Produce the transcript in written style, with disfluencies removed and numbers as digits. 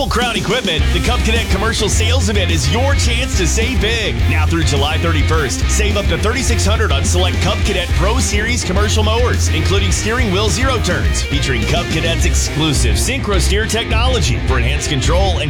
Crown Equipment, the Cub Cadet commercial sales event is your chance to save big. Now through July 31st, save up to $3,600 on select Cub Cadet Pro Series commercial mowers, including steering wheel zero turns, featuring Cub Cadet's exclusive Synchro Steer technology for enhanced control and